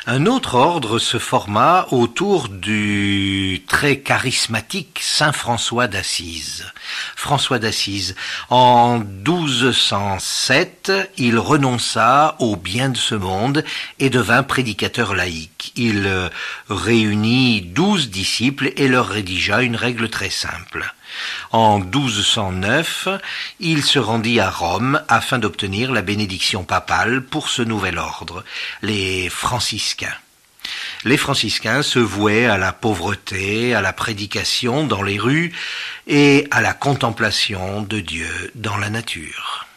Un autre ordre se forma autour du très charismatique Saint François d'Assise. François d'Assise, en 1207, il renonça au bien de ce monde et devint prédicateur laïque. Il réunit 12 disciples et leur rédigea une règle très simple. En 1209, il se rendit à Rome afin d'obtenir la bénédiction papale pour ce nouvel ordre, les franciscains. Les franciscains se vouaient à la pauvreté, à la prédication dans les rues et à la contemplation de Dieu dans la nature.